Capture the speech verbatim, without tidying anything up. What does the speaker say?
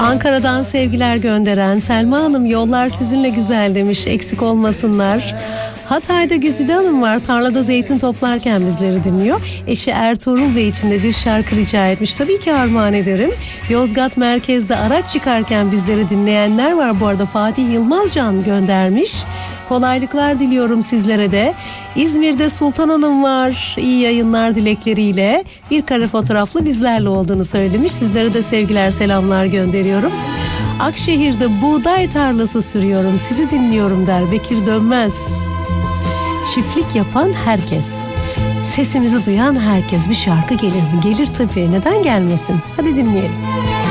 Ankara'dan sevgiler gönderen Selma Hanım, yollar sizinle güzel demiş, eksik olmasınlar. Hatay'da Güzide Hanım var, tarlada zeytin toplarken bizleri dinliyor. Eşi Ertuğrul Bey için de bir şarkı rica etmiş. Tabii ki armağan ederim. Yozgat merkezde araç çıkarken bizleri dinleyenler var. Bu arada Fatih Yılmazcan göndermiş. Kolaylıklar diliyorum sizlere de. İzmir'de Sultan Hanım var. İyi yayınlar dilekleriyle bir kare fotoğraflı bizlerle olduğunu söylemiş. Sizlere de sevgiler, selamlar gönderiyorum. Akşehir'de buğday tarlası sürüyorum, sizi dinliyorum der Bekir Dönmez. Çiftlik yapan herkes, sesimizi duyan herkes, bir şarkı gelir mi? Gelir tabii, neden gelmesin? Hadi dinleyelim.